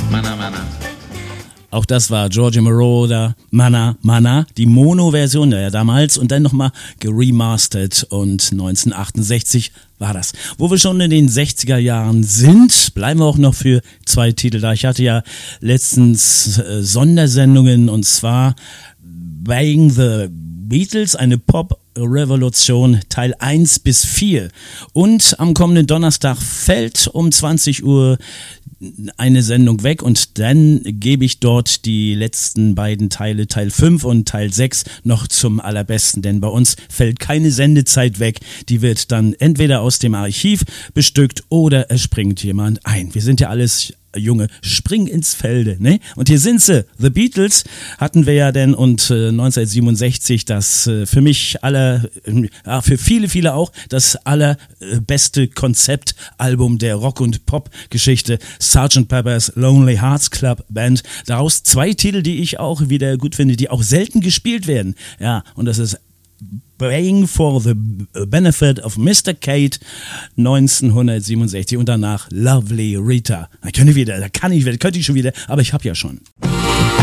Mana Mana. Auch das war Giorgio Moroder, Mana Mana, die Mono-Version, ja damals, und dann nochmal geremastert und 1968 war das. Wo wir schon in den 60er Jahren sind, bleiben wir auch noch für 2 Titel da. Ich hatte ja letztens Sondersendungen, und zwar Buying the Beatles, eine Pop-Revolution, Teil 1 bis 4. Und am kommenden Donnerstag fällt um 20 Uhr eine Sendung weg, und dann gebe ich dort die letzten beiden Teile, Teil 5 und Teil 6, noch zum allerbesten, denn bei uns fällt keine Sendezeit weg, die wird dann entweder aus dem Archiv bestückt oder es springt jemand ein. Wir sind ja alles Junge, spring ins Felde, ne? Und hier sind sie, The Beatles hatten wir ja denn, und 1967 das für mich für viele auch, das allerbeste Konzeptalbum der Rock- und Pop-Geschichte, Sgt. Pepper's Lonely Hearts Club Band. Daraus 2 Titel, die ich auch wieder gut finde, die auch selten gespielt werden. Ja, und das ist Praying for the Benefit of Mr. Kate 1967 und danach Lovely Rita. Da könnte ich schon wieder, aber ich habe ja schon.